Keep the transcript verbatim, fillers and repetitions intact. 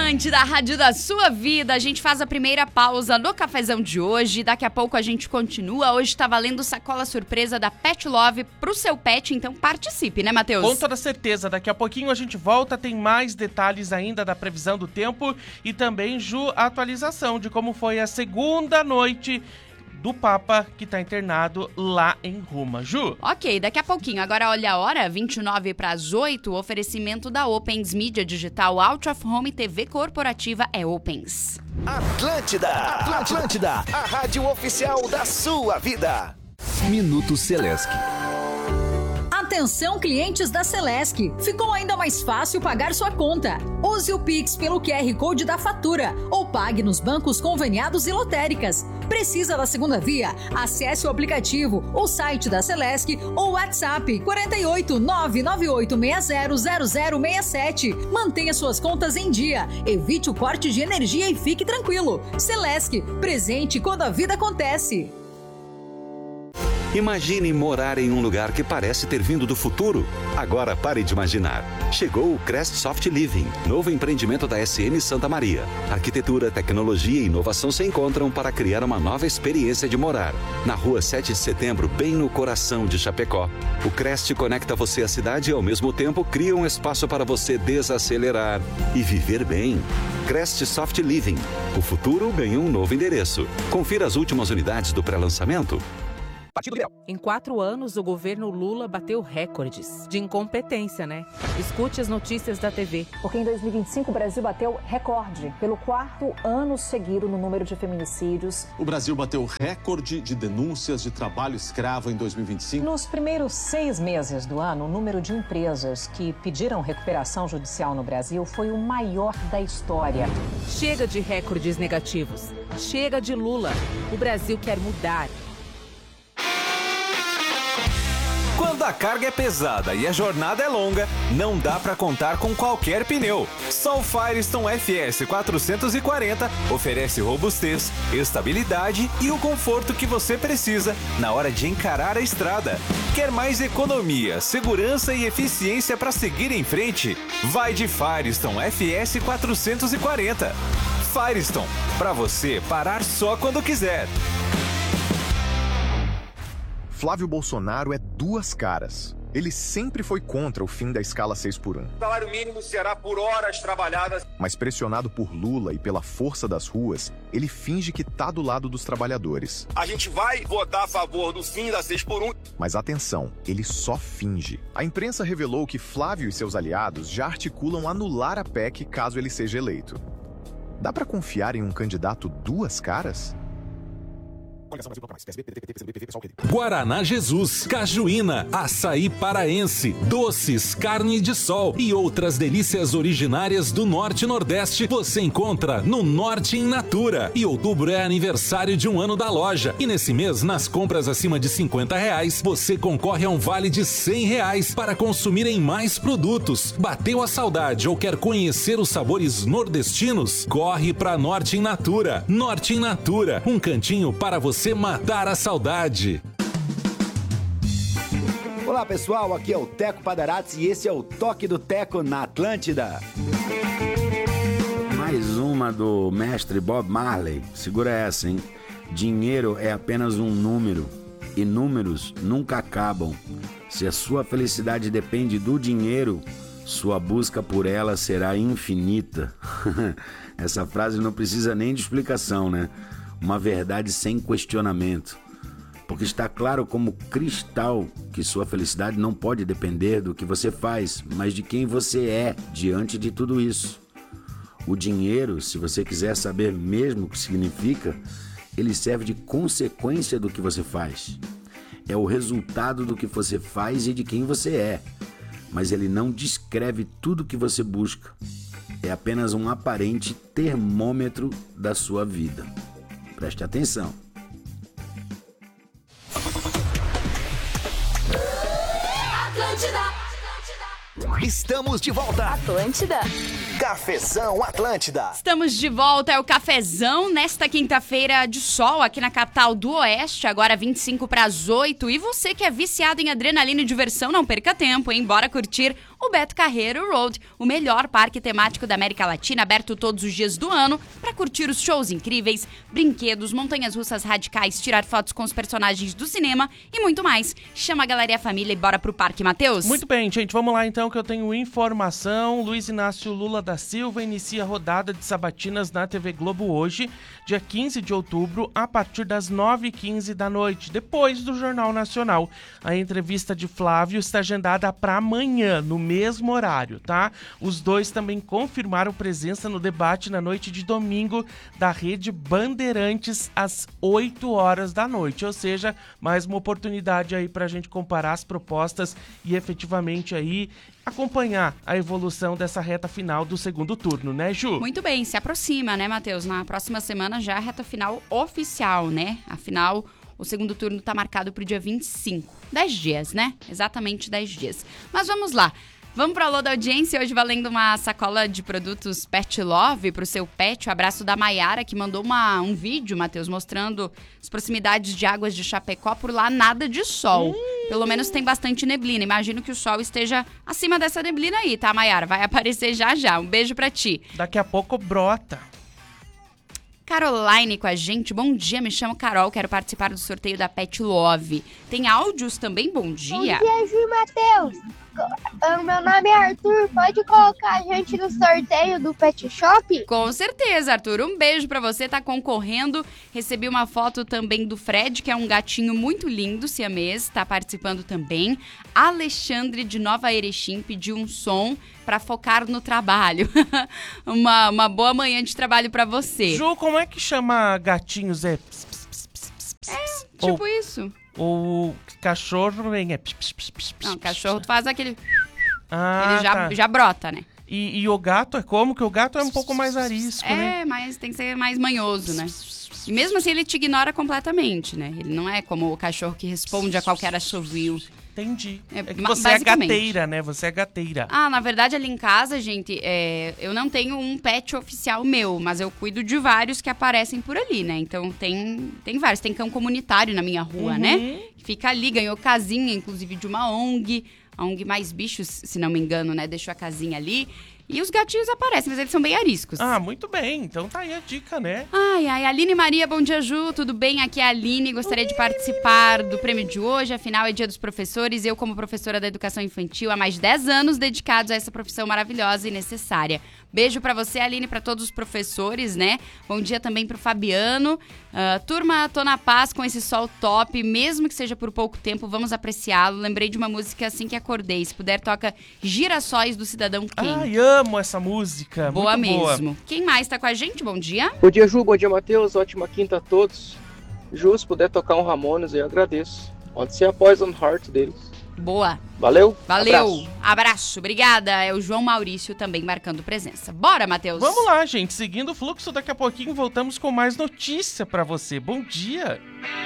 Atlântida, a rádio da sua vida. A gente faz a primeira pausa no cafezão de hoje. Daqui a pouco a gente continua. Hoje tá valendo sacola surpresa da Pet Love pro seu pet, então participe, né, Matheus? Com toda certeza. Daqui a pouquinho a gente volta, tem mais detalhes ainda da previsão do tempo e também, Ju, a atualização de como foi a segunda noite do Papa, que tá internado lá em Roma. Ju? Ok, daqui a pouquinho. Agora olha a hora, vinte e nove para as oito, oferecimento da Opens Mídia Digital Out of Home T V Corporativa é Opens. Atlântida, Atlântida, a rádio oficial da sua vida. Minuto Celesc. Atenção, clientes da Celesc. Ficou ainda mais fácil pagar sua conta. Use o Pix pelo Q R Code da fatura ou pague nos bancos conveniados e lotéricas. Precisa da segunda via? Acesse o aplicativo, o site da Celesc ou o WhatsApp quatro oito nove nove oito seis zero zero zero seis sete. Mantenha suas contas em dia. Evite o corte de energia e fique tranquilo. Celesc, presente quando a vida acontece. Imagine morar em um lugar que parece ter vindo do futuro. Agora pare de imaginar. Chegou o Crest Soft Living, novo empreendimento da S M Santa Maria. Arquitetura, tecnologia e inovação se encontram para criar uma nova experiência de morar. Na rua sete de setembro, bem no coração de Chapecó. O Crest conecta você à cidade e ao mesmo tempo cria um espaço para você desacelerar e viver bem. Crest Soft Living. O futuro ganhou um novo endereço. Confira as últimas unidades do pré-lançamento. Em quatro anos, o governo Lula bateu recordes de incompetência, né? Escute as notícias da T V. Porque em dois mil e vinte e cinco o Brasil bateu recorde pelo quarto ano seguido no número de feminicídios. O Brasil bateu recorde de denúncias de trabalho escravo em dois mil e vinte e cinco. Nos primeiros seis meses do ano, o número de empresas que pediram recuperação judicial no Brasil foi o maior da história. Chega de recordes negativos. Chega de Lula. O Brasil quer mudar. Quando a carga é pesada e a jornada é longa, não dá para contar com qualquer pneu. Só o Firestone F S quatrocentos e quarenta oferece robustez, estabilidade e o conforto que você precisa na hora de encarar a estrada. Quer mais economia, segurança e eficiência para seguir em frente? Vai de Firestone F S quatrocentos e quarenta. Firestone, para você parar só quando quiser. Flávio Bolsonaro é duas caras. Ele sempre foi contra o fim da escala seis por um. O salário mínimo será por horas trabalhadas. Mas pressionado por Lula e pela força das ruas, ele finge que tá do lado dos trabalhadores. A gente vai votar a favor do fim da seis por um. Mas atenção, ele só finge. A imprensa revelou que Flávio e seus aliados já articulam anular a P E C caso ele seja eleito. Dá pra confiar em um candidato duas caras? Guaraná Jesus, cajuína, açaí paraense, doces, carne de sol e outras delícias originárias do Norte e Nordeste você encontra no Norte in Natura. E outubro é aniversário de um ano da loja. E nesse mês, nas compras acima de cinquenta reais, você concorre a um vale de cem reais para consumir em mais produtos. Bateu a saudade ou quer conhecer os sabores nordestinos? Corre para Norte in Natura. Norte in Natura, um cantinho para você matar a saudade. Olá pessoal, aqui é o Teco Padarats e esse é o Toque do Teco na Atlântida. Mais uma do mestre Bob Marley. Segura essa, hein? Dinheiro é apenas um número e números nunca acabam. Se a sua felicidade depende do dinheiro, sua busca por ela será infinita. Essa frase não precisa nem de explicação, né? Uma verdade sem questionamento. Porque está claro como cristal que sua felicidade não pode depender do que você faz, mas de quem você é diante de tudo isso. O dinheiro, se você quiser saber mesmo o que significa, ele serve de consequência do que você faz. É o resultado do que você faz e de quem você é. Mas ele não descreve tudo que você busca. É apenas um aparente termômetro da sua vida. Preste atenção. Atlântida. Estamos de volta. Atlântida. Cafezão Atlântida. Estamos de volta, é o Cafezão, nesta quinta-feira de sol aqui na capital do Oeste, agora vinte e cinco para as oito. E você que é viciado em adrenalina e diversão, não perca tempo, hein? Bora curtir o Beto Carreiro Road, o melhor parque temático da América Latina, aberto todos os dias do ano para curtir os shows incríveis, brinquedos, montanhas russas radicais, tirar fotos com os personagens do cinema e muito mais. Chama a galera e a família e bora pro parque, Matheus. Muito bem, gente, vamos lá então que eu tenho informação. Luiz Inácio Lula da Silva inicia a rodada de sabatinas na T V Globo hoje, dia quinze de outubro, a partir das nove e quinze da noite, depois do Jornal Nacional. A entrevista de Flávio está agendada para amanhã, no mesmo horário, tá? Os dois também confirmaram presença no debate na noite de domingo da Rede Bandeirantes às oito horas da noite, ou seja, mais uma oportunidade aí pra gente comparar as propostas e efetivamente aí acompanhar a evolução dessa reta final do segundo turno, né, Ju? Muito bem, se aproxima, né, Matheus? Na próxima semana já é a reta final oficial, né? Afinal, o segundo turno tá marcado pro dia vinte e cinco. dez dias, né? Exatamente dez dias. Mas vamos lá. Vamos para o Alô da Audiência, hoje valendo uma sacola de produtos Pet Love para o seu pet. O abraço da Maiara, que mandou uma, um vídeo, Matheus, mostrando as proximidades de Águas de Chapecó. Por lá, nada de sol. Hum. Pelo menos tem bastante neblina. Imagino que o sol esteja acima dessa neblina aí, tá, Maiara? Vai aparecer já já. Um beijo para ti. Daqui a pouco brota. Caroline com a gente. Bom dia, me chamo Carol, quero participar do sorteio da Pet Love. Tem áudios também? Bom dia. Bom dia, Ju e Matheus. O meu nome é Arthur, pode colocar a gente no sorteio do Pet Shop? Com certeza, Arthur. Um beijo pra você, tá concorrendo. Recebi uma foto também do Fred, que é um gatinho muito lindo, siamês, tá participando também. Alexandre de Nova Erechim pediu um som pra focar no trabalho. uma, uma boa manhã de trabalho pra você. Ju, como é que chama gatinhos? É, ps, ps, ps, ps, ps, é tipo ou, isso. Ou cachorro vem é... Ps, ps, ps, ps, Não, cachorro tu faz aquele... Ah, ele já, tá. já brota, né? E, e o gato é como? Que o gato é um pouco mais arisco, é, né? É, mas tem que ser mais manhoso, né? E mesmo assim ele te ignora completamente, né? Ele não é como o cachorro que responde a qualquer assovio. Entendi. É, é que você é gateira, né? Você é gateira. Ah, na verdade, ali em casa, gente, é, eu não tenho um pet oficial meu, mas eu cuido de vários que aparecem por ali, né? Então, tem, tem vários. Tem cão comunitário na minha rua, uhum. né? Fica ali, ganhou casinha, inclusive, de uma O N G. A O N G Mais Bichos, se não me engano, né? Deixou a casinha ali. E os gatinhos aparecem, mas eles são bem ariscos. Ah, muito bem. Então tá aí a dica, né? Ai, ai, Aline Maria, bom dia, Ju. Tudo bem? Aqui é a Aline. Gostaria de participar do prêmio de hoje. Afinal, é dia dos professores. Eu, como professora da educação infantil, há mais de dez anos dedicados a essa profissão maravilhosa e necessária. Beijo pra você, Aline, pra todos os professores, né? Bom dia também pro Fabiano. Uh, turma, tô na paz com esse sol top. Mesmo que seja por pouco tempo, vamos apreciá-lo. Lembrei de uma música assim que acordei. Se puder, toca Girassóis do Cidadão Quem. Ai, amo essa música. Boa muito mesmo. Boa. Quem mais tá com a gente? Bom dia. Bom dia, Ju. Bom dia, Matheus. Ótima quinta a todos. Ju, se puder tocar um Ramones, eu agradeço. Pode ser a Poison Heart deles. Boa. Valeu. Valeu. Abraço. Abraço. Obrigada. É o João Maurício também marcando presença. Bora, Matheus. Vamos lá, gente. Seguindo o fluxo, daqui a pouquinho voltamos com mais notícia pra você. Bom dia.